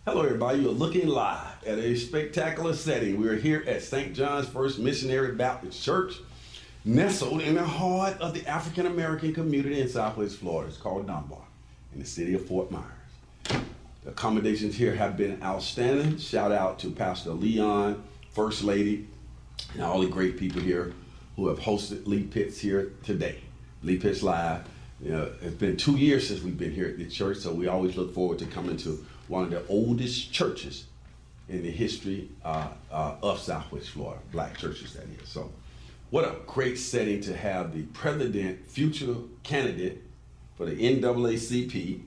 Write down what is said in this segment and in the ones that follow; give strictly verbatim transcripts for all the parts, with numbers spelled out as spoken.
Hello, everybody. You're looking live at a spectacular setting. We're here at Saint John's First Missionary Baptist Church, nestled in the heart of the African American community in Southwest Florida. It's called Dunbar, in the city of Fort Myers. The accommodations here have been outstanding. Shout out to Pastor Leon, First Lady, and all the great people here who have hosted Lee Pitts here today. Lee Pitts Live. You know, it's been two years since we've been here at the church, so we always look forward to coming to one of the oldest churches in the history uh, uh, of Southwest Florida, black churches that is. So what a great setting to have the president, future candidate for the N double A C P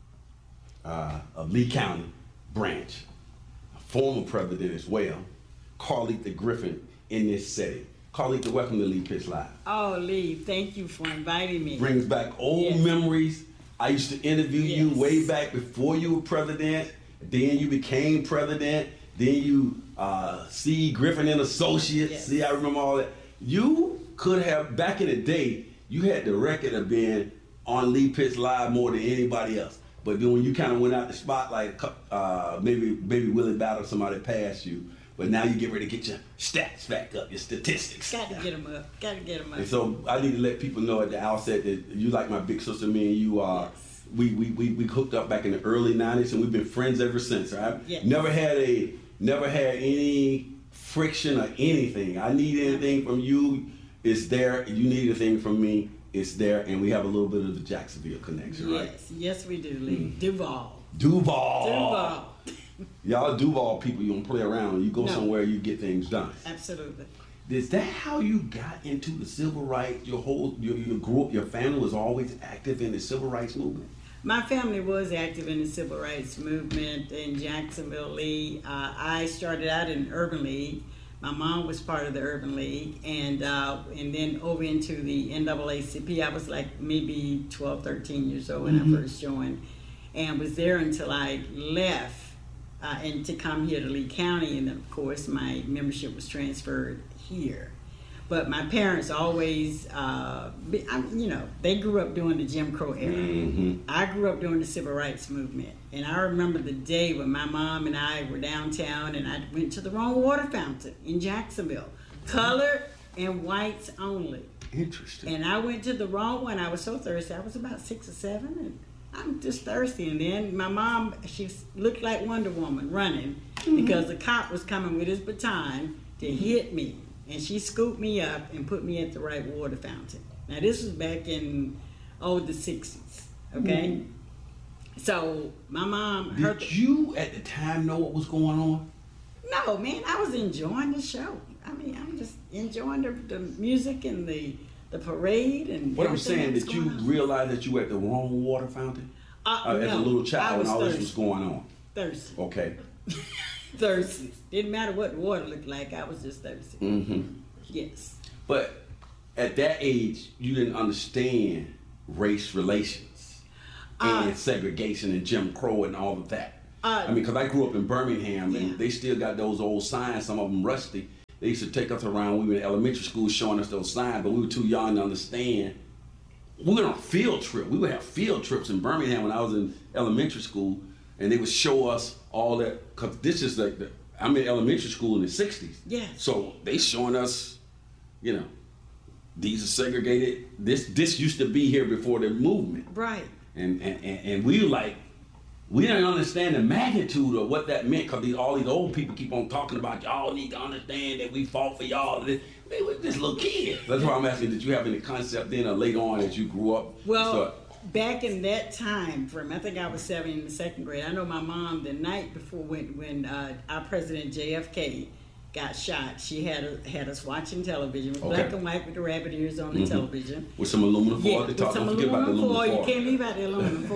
uh, of Lee County branch, a former president as well, Carlita Griffin, in this setting. Carlita, welcome to Lee Pitts Live. Oh, Lee, thank you for inviting me. Brings back old yes. memories. I used to interview yes. you way back before you were president. Then you became president. Then you, uh, C. Griffin and Associates. Yes. See, I remember all that. You could have, back in the day, you had the record of being on Lee Pitts Live more than anybody else. But then when you kind of went out the spotlight, uh, maybe maybe Willie Battle, somebody passed you. But now you get ready to get your stats back up, your statistics. Got to get them up. Got to get them up. And so I need to let people know at the outset that you like my big sister. Me and you are. Yes. We, we we we hooked up back in the early nineties, and we've been friends ever since. Right? Yes. Never had a never had any friction or anything. I need anything from you, it's there. You need anything from me, it's there. And we have a little bit of the Jacksonville connection, yes. right? Yes, yes, we do, Lee. Mm. Duval. Duval. Duval. Y'all Duval people, you don't play around. You go no. somewhere, you get things done. Absolutely. Is that how you got into the civil rights? Your whole, your, your group, your family was always active in the civil rights movement? My family was active in the civil rights movement in Jacksonville, Lee. Uh, I started out in Urban League. My mom was part of the Urban League, and uh, and then over into the N double A C P. I was like maybe twelve, thirteen years old when mm-hmm. I first joined, and was there until I left. Uh, and to come here to Lee County, and of course my membership was transferred here. But my parents always, uh, be, I, you know, they grew up during the Jim Crow era. Mm-hmm. I grew up during the Civil Rights Movement. And I remember the day when my mom and I were downtown and I went to the wrong water fountain in Jacksonville. Colored and whites only. Interesting. And I went to the wrong one. I was so thirsty. I was about six or seven, and I'm just thirsty. And then my mom, she looked like Wonder Woman running mm-hmm. because the cop was coming with his baton to hit me. And she scooped me up and put me at the right water fountain. Now this was back in, oh, the sixties, okay? Mm-hmm. So my mom... Did the, you at the time know what was going on? No, man, I was enjoying the show. I mean, I'm just enjoying the, the music and the... the parade and what I'm saying, did you on. realize that you were at the wrong water fountain uh, uh, as no, a little child when all thirsty. this was going on? Thirsty. Okay. Thirsty. Didn't matter what the water looked like. I was just thirsty. Mm-hmm. Yes. But at that age, you didn't understand race relations uh, and segregation and Jim Crow and all of that. Uh, I mean, because I grew up in Birmingham, yeah. and they still got those old signs. Some of them rusty. They used to take us around. We were in elementary school showing us those signs, but we were too young to understand. We went on a field trip. We would have field trips in Birmingham when I was in elementary school, and they would show us all that. Because this is like, the, I'm in elementary school in the sixties. Yeah. So they showing us, you know, these are segregated. This this used to be here before the movement. Right. And and, and, and we like, we didn't understand the magnitude of what that meant, because all these old people keep on talking about, y'all need to understand that we fought for y'all. They were just little kids. That's why I'm asking, did you have any concept then or later on as you grew up? Well, so, back in that time frame, I think I was seven in the second grade. I know my mom the night before when, when uh, our president J F K got shot, she had a, had us watching television. It was okay. Black and white with the rabbit ears on the mm-hmm. television. With some aluminum foil. Yeah, with talk, some aluminum, aluminum foil. foil. You can't leave out the aluminum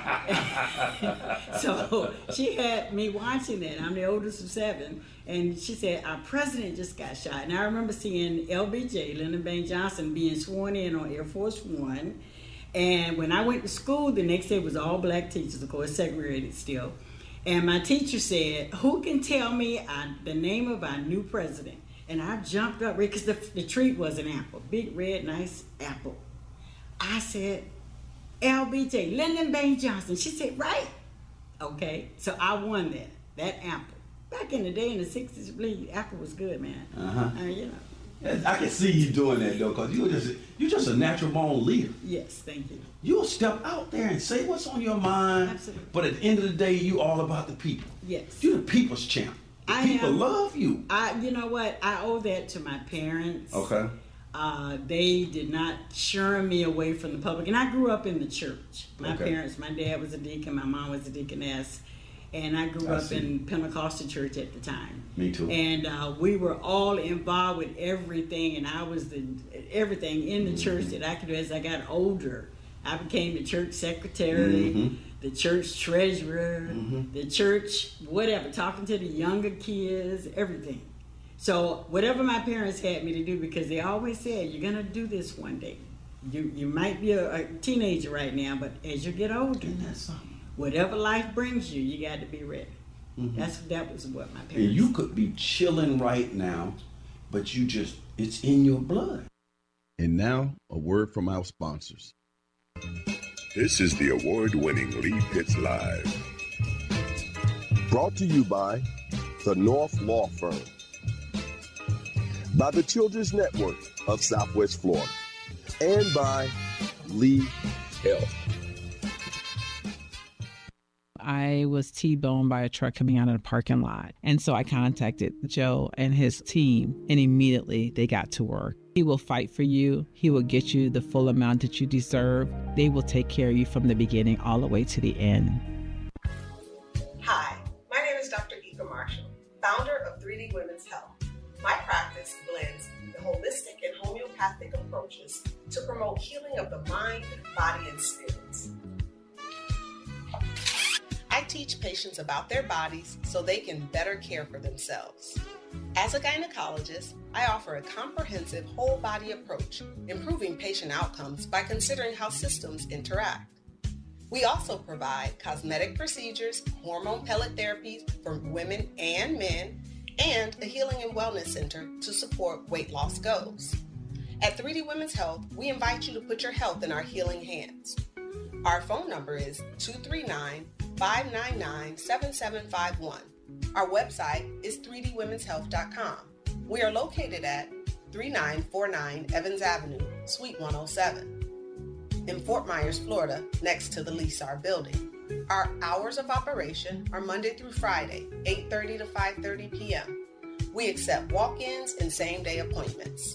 foil. So she had me watching that. I'm the oldest of seven. And she said, our president just got shot. And I remember seeing L B J, Lyndon Baines Johnson, being sworn in on Air Force One. And when I went to school, the next day was all black teachers, of course, segregated still. And my teacher said, who can tell me uh, the name of our new president? And I jumped up, because the, the treat was an apple, big, red, nice apple. I said, L B J, Lyndon Baines Johnson. She said, right. Okay, so I won that. that apple. Back in the day in the sixties, I believe apple was good, man. Uh-huh. Uh, you know. I can see you doing that though, because you're just you're just a natural born leader. Yes, thank you. You'll step out there and say what's on your mind. Absolutely. But at the end of the day, you all about the people. Yes. You're the people's champ. The I people am, love you. I, you know what? I owe that to my parents. Okay. Uh, they did not shun me away from the public, and I grew up in the church. My Okay. parents, my dad was a deacon, my mom was a deaconess, and I grew I up see. in Pentecostal church at the time. Me too. And uh, we were all involved with everything, and I was the everything in the church that I could do. As I got older, I became the church secretary, Mhm. the church treasurer, Mhm. the church whatever, talking to the younger kids, everything. So whatever my parents had me to do, because they always said, you're gonna do this one day. You you might be a, a teenager right now, but as you get older, Isn't that something? whatever life brings you, you got to be ready. Mhm. That's that was what my parents. And you could be chilling right now, but you just, it's in your blood. And now, a word from our sponsors. This is the award-winning Lee Pitts Live. Brought to you by the North Law Firm, by the Children's Network of Southwest Florida, and by Lee Health. I was T-boned by a truck coming out of the parking lot. And so I contacted Joe and his team, and immediately they got to work. He will fight for you. He will get you the full amount that you deserve. They will take care of you from the beginning all the way to the end. Hi, my name is Doctor Ika Marshall, founder of three D Women's Health. My practice blends the holistic and homeopathic approaches to promote healing of the mind, body, and spirits. I teach patients about their bodies so they can better care for themselves. As a gynecologist, I offer a comprehensive whole body approach, improving patient outcomes by considering how systems interact. We also provide cosmetic procedures, hormone pellet therapies for women and men, and a healing and wellness center to support weight loss goals. At three D Women's Health, we invite you to put your health in our healing hands. Our phone number is two three nine, five nine nine, seven seven five one. Our website is three d women's health dot com. We are located at three nine four nine Evans Avenue, Suite one oh seven. In Fort Myers, Florida, next to the Lesar building. Our hours of operation are Monday through Friday, eight thirty to five thirty p.m. We accept walk-ins and same-day appointments.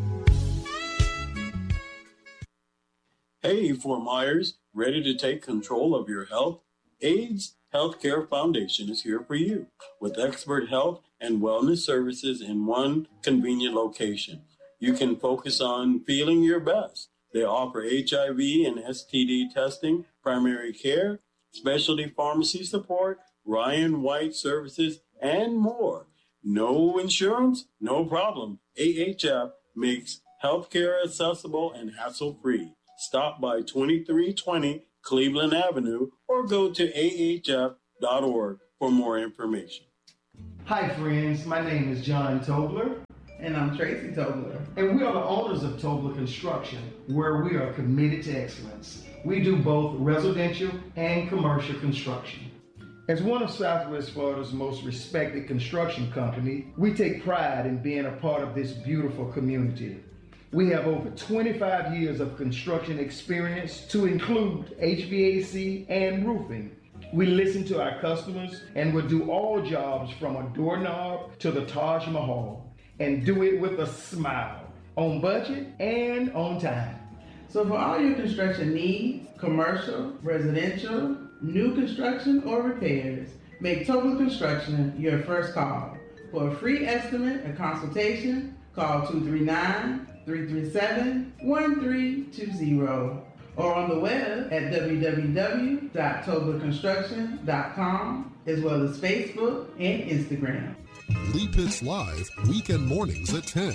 Hey, Fort Myers, ready to take control of your health? AIDS Healthcare Foundation is here for you with expert health and wellness services in one convenient location. You can focus on feeling your best. They offer H I V and S T D testing, primary care, specialty pharmacy support, Ryan White services, and more. No insurance? No problem. A H F makes healthcare accessible and hassle-free. Stop by twenty-three twenty Cleveland Avenue or go to A H F dot org for more information. Hi friends, my name is John Tobler. And I'm Tracy Tobler. And we are the owners of Tobler Construction, where we are committed to excellence. We do both residential and commercial construction. As one of Southwest Florida's most respected construction company, we take pride in being a part of this beautiful community. We have over twenty-five years of construction experience to include H V A C and roofing. We listen to our customers and will do all jobs from a doorknob to the Taj Mahal, and do it with a smile, on budget and on time. So for all your construction needs, commercial, residential, new construction, or repairs, make Tobler Construction your first call. For a free estimate and consultation, call two three nine, three three seven, one three two zero or on the web at w w w dot tobler construction dot com, as well as Facebook and Instagram. Lee Pitts Live, weekend mornings at ten.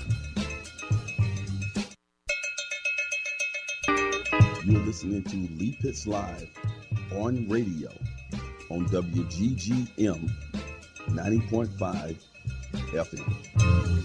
You're listening to Lee Pitts Live on radio on W G G M ninety point five F M.